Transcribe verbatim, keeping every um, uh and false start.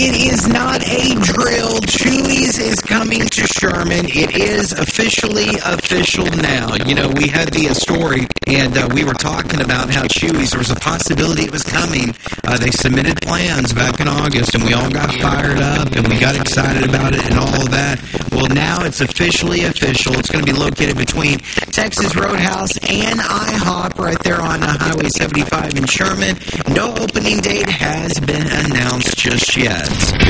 it is not a drill. Chuy's is coming to Sherman. It is officially official now. You know, we had the uh, story, and uh, we were talking about how Chuy's, there was a possibility it was coming. Uh, they submitted plans back in August, and we all got fired up, and we got excited about it and all of that. Well, now it's officially official. It's going to be located between Texas Roadhouse and IHOP right there on uh, Highway seventy-five in Sherman. No opening date has been announced just yet.